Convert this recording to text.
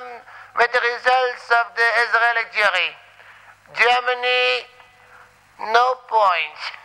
with the results of the Israeli jury. Germany, no points.